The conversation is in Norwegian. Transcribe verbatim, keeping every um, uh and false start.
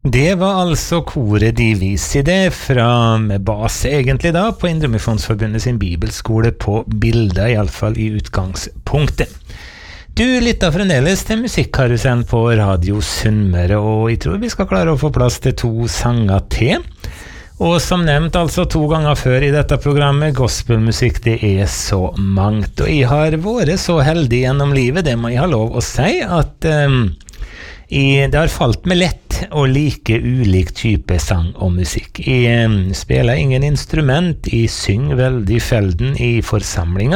Det var altså koret Divisi det, fra med base egentlig da, på Indremisjonsforbundet sin bibelskole på Bilda, i alle fall i utgangspunktet. Du lytter fremdeles til musikkarusellen på Radio Sunnmøre, og jeg tror vi skal klare å få plass til to sanger til. Og som nevnt altså to ganger før i dette programmet, gospelmusikk det er så mangt. Og jeg har vært så heldig gjennom livet, det må jeg ha lov å si, at um, jeg, det har falt meg lett å like ulik type sang og musikk. Jeg um, spiller ingen instrument, jeg synger veldig felden i forsamlinger.